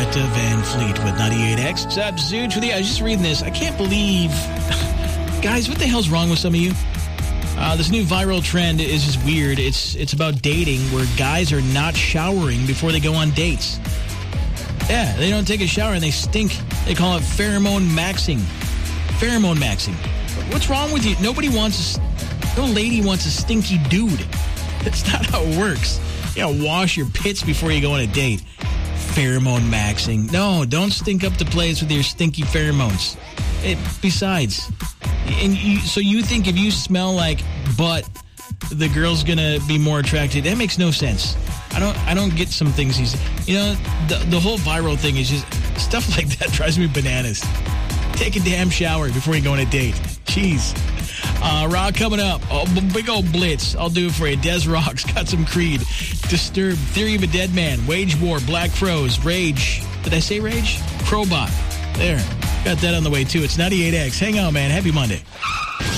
Greta Van Fleet with 98X. What's up, Zooch with you? I was just reading this. I can't believe... Guys, what the hell's wrong with some of you? This new viral trend is just weird. It's about dating where guys are not showering before they go on dates. Yeah, they don't take a shower and they stink. They call it pheromone maxing. Pheromone maxing. What's wrong with you? No lady wants a stinky dude. That's not how it works. You gotta wash your pits before you go on a date. Pheromone maxing. No, don't stink up the place with your stinky pheromones. Besides, so you think if you smell like butt, the girl's gonna be more attracted? That makes no sense. I don't get some things he's... the whole viral thing is just... Stuff like that drives me bananas. Take a damn shower before you go on a date. Jeez. Rock coming up. Oh, big old blitz. I'll do it for you. Des Rock's got some Creed. Disturbed. Theory of a Dead Man. Wage War. Black Crows. Rage. Did I say Rage? Crowbot. There. Got that on the way, too. It's 98X. Hang on, man. Happy Monday.